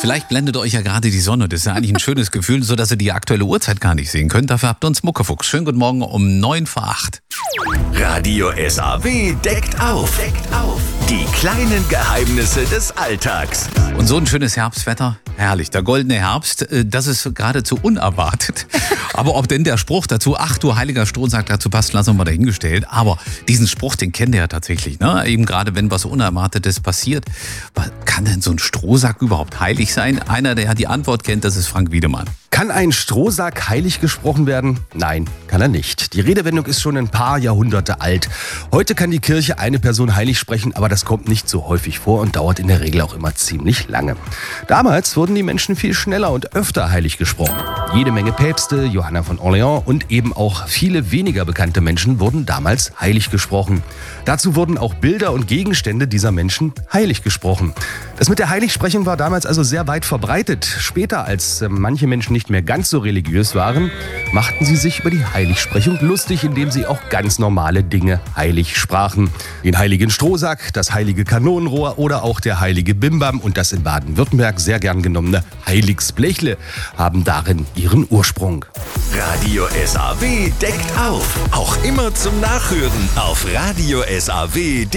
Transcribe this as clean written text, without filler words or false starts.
Vielleicht blendet euch ja gerade die Sonne. Das ist ja eigentlich ein schönes Gefühl, sodass ihr die aktuelle Uhrzeit gar nicht sehen könnt. Dafür habt ihr uns Muckefuchs. Schönen guten Morgen um 7:45. Radio SAW deckt auf. Die kleinen Geheimnisse des Alltags. Und so ein schönes Herbstwetter. Herrlich. Der goldene Herbst, das ist geradezu unerwartet. Aber ob denn der Spruch dazu, ach du heiliger Strohsack, dazu passt, lassen wir mal dahingestellt. Aber diesen Spruch, den kennt ihr ja tatsächlich. Ne? Eben gerade, wenn was Unerwartetes passiert. Kann denn so ein Strohsack überhaupt heilig sein? Einer, der die Antwort kennt, das ist Frank Wiedemann. Kann ein Strohsack heilig gesprochen werden? Nein, kann er nicht. Die Redewendung ist schon ein paar Jahrhunderte alt. Heute kann die Kirche eine Person heilig sprechen, aber das kommt nicht so häufig vor und dauert in der Regel auch immer ziemlich lange. Damals wurden die Menschen viel schneller und öfter heilig gesprochen. Jede Menge Päpste, Johanna von Orleans und eben auch viele weniger bekannte Menschen wurden damals heilig gesprochen. Dazu wurden auch Bilder und Gegenstände dieser Menschen heilig gesprochen. Das mit der Heiligsprechung war damals also sehr weit verbreitet. Später, als manche Menschen nicht mehr ganz so religiös waren, machten sie sich über die Heiligsprechung lustig, indem sie auch ganz normale Dinge heilig sprachen. Den heiligen Strohsack, das heilige Kanonenrohr oder auch der heilige Bimbam und das in Baden-Württemberg sehr gern genommene Heiligsblechle haben darin ihren Ursprung. Radio SAW deckt auf. Auch immer zum Nachhören auf Radio SAW.